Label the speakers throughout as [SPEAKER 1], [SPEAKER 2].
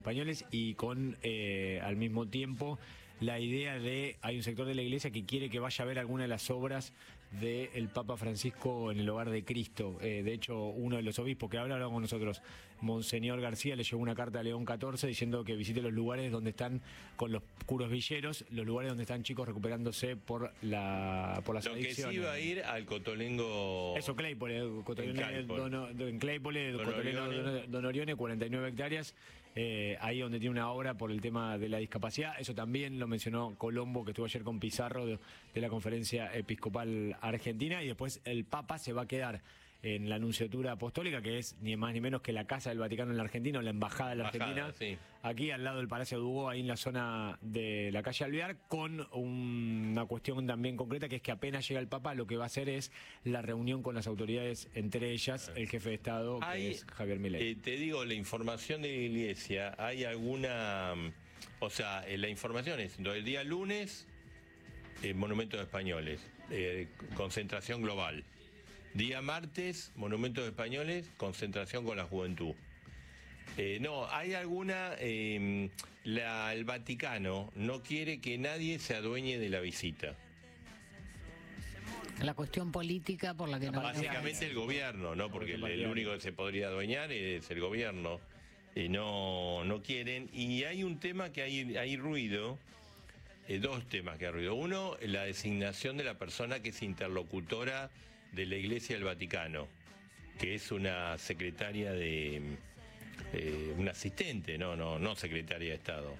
[SPEAKER 1] españoles y con al mismo tiempo la idea de, hay un sector de la iglesia que quiere que vaya a ver alguna de las obras del Papa Francisco en el Hogar de Cristo. De hecho, uno de los obispos que habla con nosotros, Monseñor García, le llevó una carta a León XIV diciendo que visite los lugares donde están con los curos villeros, los lugares donde están chicos recuperándose por las
[SPEAKER 2] Lo
[SPEAKER 1] adicciones.
[SPEAKER 2] que sí iba a ir al Cotolengo.
[SPEAKER 1] Eso, Claypole, en Claypole, Don Orione, 49 hectáreas, ahí donde tiene una obra por el tema de la discapacidad. Eso también lo mencionó Colombo, que estuvo ayer con Pizarro de la Conferencia Episcopal Argentina, y después el Papa se va a quedar en la Nunciatura Apostólica, que es ni más ni menos que la Casa del Vaticano en la Argentina, o la Embajada de la Argentina,
[SPEAKER 2] sí.
[SPEAKER 1] Aquí al lado del Palacio de Dubó, ahí en la zona de la calle Alvear, con una cuestión también concreta, que es que apenas llega el Papa, lo que va a hacer es la reunión con las autoridades, entre ellas el jefe de Estado, que es Javier Milei.
[SPEAKER 2] Te digo, la información de la Iglesia, hay alguna... O sea, la información es, el día lunes, Monumentos Españoles, concentración global. Día martes, Monumentos Españoles, concentración con la juventud. No, hay alguna... el Vaticano no quiere que nadie se adueñe de la visita.
[SPEAKER 3] La cuestión política por la que no...
[SPEAKER 2] Básicamente el gobierno, ¿no? Porque el único que se podría adueñar es el gobierno. No quieren. Y hay un tema que hay ruido, dos temas que hay ruido. Uno, la designación de la persona que es interlocutora de la Iglesia del Vaticano, que es una secretaria de... una asistente, no secretaria de Estado,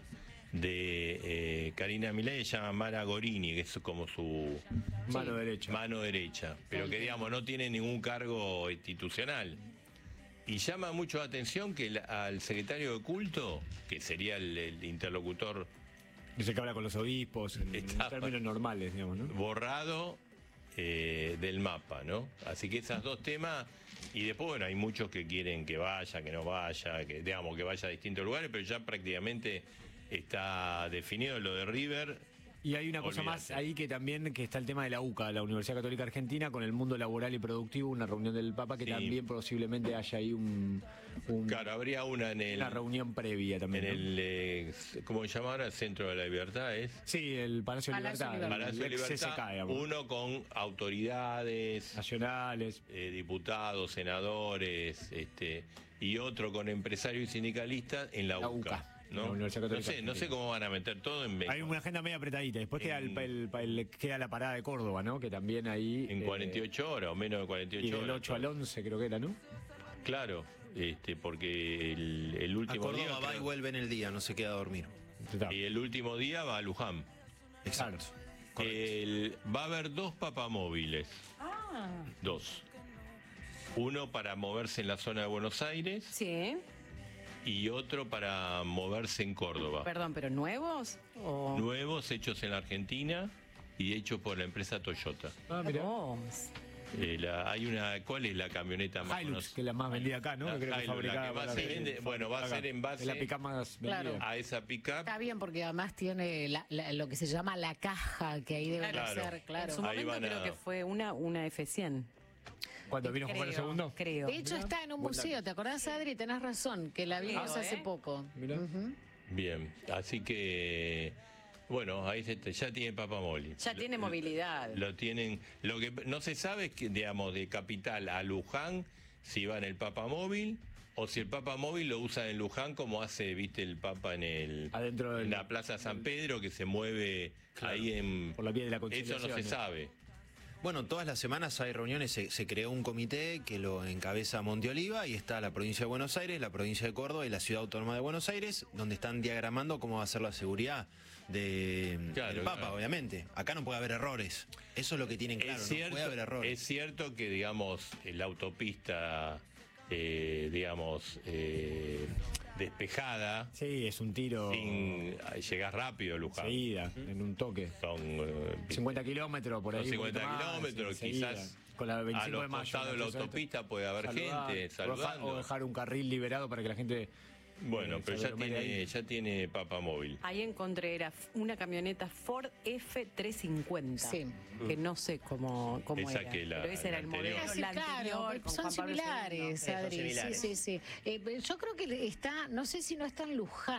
[SPEAKER 2] de Karina Milei, se llama Mara Gorini, que es como su
[SPEAKER 1] mano derecha.
[SPEAKER 2] Mano derecha, pero que digamos no tiene ningún cargo institucional. Y llama mucho la atención que al secretario de culto, que sería el interlocutor...
[SPEAKER 1] Dice que habla con los obispos, en términos normales, digamos, ¿no?
[SPEAKER 2] Borrado del mapa, ¿no? Así que esos dos temas... Y después, bueno, hay muchos que quieren que vaya, que no vaya, que digamos que vaya a distintos lugares, pero ya prácticamente está definido lo de River.
[SPEAKER 1] Y hay una cosa más ahí que también, que está el tema de la UCA, la Universidad Católica Argentina, con el mundo laboral y productivo, una reunión del Papa que también posiblemente haya ahí
[SPEAKER 2] claro, habría una en
[SPEAKER 1] una reunión previa también.
[SPEAKER 2] En el, ¿cómo se llama ahora? El Centro de la Libertad, ¿es?
[SPEAKER 1] Sí, el Palacio de Libertad.
[SPEAKER 2] Palacio de Libertad, uno con autoridades
[SPEAKER 1] nacionales,
[SPEAKER 2] diputados, senadores, y otro con empresarios y sindicalistas en la UCA. No sé cómo van a meter todo en...
[SPEAKER 1] Hay una agenda media apretadita. Después queda la parada de Córdoba, ¿no? Que también ahí...
[SPEAKER 2] En 48 horas o menos de 48 horas.
[SPEAKER 1] Y del 8 al 11 creo que era, ¿no?
[SPEAKER 2] Claro, porque el último
[SPEAKER 4] a Córdoba
[SPEAKER 2] día...
[SPEAKER 4] va y vuelve en el día, no se queda a dormir.
[SPEAKER 2] Y el último día va a Luján.
[SPEAKER 4] Exacto.
[SPEAKER 2] Va a haber dos papamóviles. Dos. Uno para moverse en la zona de Buenos Aires.
[SPEAKER 5] Sí.
[SPEAKER 2] Y otro para moverse en Córdoba.
[SPEAKER 5] Perdón, ¿pero nuevos? ¿O?
[SPEAKER 2] Nuevos, hechos en la Argentina y hechos por la empresa Toyota.
[SPEAKER 1] Mira.
[SPEAKER 2] Hay una... ¿Cuál es la camioneta más
[SPEAKER 1] Hilux, que es la más vendida acá, ¿no?
[SPEAKER 2] Hilux, la que más se vende, bueno, va a ser en base
[SPEAKER 1] la pick-up más vendida.
[SPEAKER 2] A esa pick-up.
[SPEAKER 3] Está bien, porque además tiene lo que se llama la caja, que ahí debe ser, claro.
[SPEAKER 5] En su momento creo que fue una F100.
[SPEAKER 1] ¿Cuándo vino a jugar el segundo?
[SPEAKER 5] Creo.
[SPEAKER 3] De hecho, está en un museo, ¿te acordás, Adri? Tenés razón, que la vimos hace poco.
[SPEAKER 1] Mirá.
[SPEAKER 2] Bien, así que... Bueno, ahí ya tiene papamóvil.
[SPEAKER 5] Ya tiene movilidad.
[SPEAKER 2] Lo tienen. Lo que no se sabe es que, digamos, de Capital a Luján, si va en el papamóvil o si el papamóvil lo usa en Luján, como hace, viste, el Papa
[SPEAKER 1] adentro de
[SPEAKER 2] la Plaza San Pedro, que se mueve ahí
[SPEAKER 1] por la vía de la Conciliación.
[SPEAKER 2] Eso no se sabe.
[SPEAKER 4] Bueno, todas las semanas hay reuniones, se creó un comité que lo encabeza Monteoliva y está la provincia de Buenos Aires, la provincia de Córdoba y la ciudad autónoma de Buenos Aires, donde están diagramando cómo va a ser la seguridad del Papa, obviamente. Acá no puede haber errores, eso es lo que tienen claro, no puede haber errores.
[SPEAKER 2] Es cierto que, digamos, la autopista, despejada.
[SPEAKER 1] Sí, es un tiro.
[SPEAKER 2] Llegás rápido, Luján.
[SPEAKER 1] Seguida, en un toque.
[SPEAKER 2] Son
[SPEAKER 1] 50 kilómetros por ahí.
[SPEAKER 2] 50 kilómetros, quizás.
[SPEAKER 1] Con la 25
[SPEAKER 2] a
[SPEAKER 1] de
[SPEAKER 2] los
[SPEAKER 1] mayo.
[SPEAKER 2] costados de la autopista puede haber gente saludando.
[SPEAKER 1] O dejar un carril liberado para que la gente
[SPEAKER 2] Bueno, pero ya
[SPEAKER 1] Salvador Meray.
[SPEAKER 2] tiene Papa móvil.
[SPEAKER 5] Ahí encontré, era una camioneta Ford F350.
[SPEAKER 3] Sí.
[SPEAKER 5] Que no sé cómo
[SPEAKER 2] Esa
[SPEAKER 5] era.
[SPEAKER 2] que la-
[SPEAKER 5] pero ese era el
[SPEAKER 2] la anterior.
[SPEAKER 5] modelo.
[SPEAKER 3] Sí,
[SPEAKER 5] La
[SPEAKER 3] claro,
[SPEAKER 5] anterior, con
[SPEAKER 3] son
[SPEAKER 5] Juan Pablo II.
[SPEAKER 3] similares,
[SPEAKER 6] Son
[SPEAKER 3] Adri.
[SPEAKER 6] similares.
[SPEAKER 3] Sí, sí, sí. Yo creo que está, no sé si no está en Luján.